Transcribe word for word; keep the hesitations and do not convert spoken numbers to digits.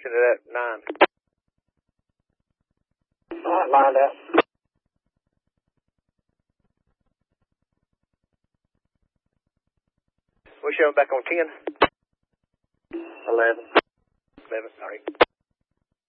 fixing it at nine. All right, lined up. We're showing back on ten. Eleven. Eleven, sorry.